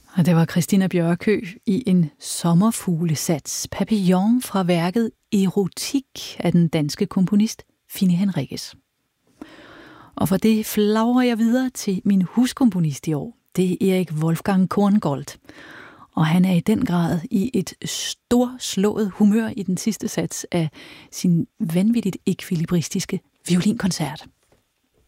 Og det var Christina Bjørkøe i en sommerfuglesats, Papillon fra værket Erotik af den danske komponist Fine Henriques. Og for det flagrer jeg videre til min huskomponist i år. Det er Erik Wolfgang Korngold. Og han er i den grad i et storslået humør i den sidste sats af sin vanvittigt ekvilibristiske violinkoncert.